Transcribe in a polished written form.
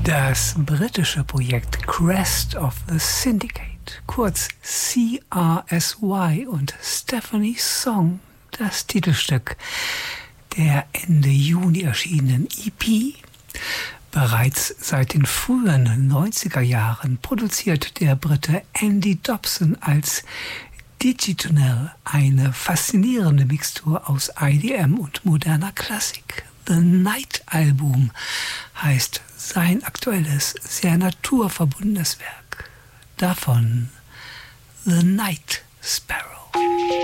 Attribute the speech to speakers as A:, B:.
A: Das britische Projekt Crest of the Syndicate, kurz CRSY, und Stephanie Song, das Titelstück der Ende Juni erschienenen EP. Bereits seit den frühen 90er Jahren produziert der Brite Andy Dobson als Digitonal eine faszinierende Mixtur aus IDM und moderner Klassik. The Night Album heißt sein aktuelles, sehr naturverbundenes Werk. Davon The Night Sparrow.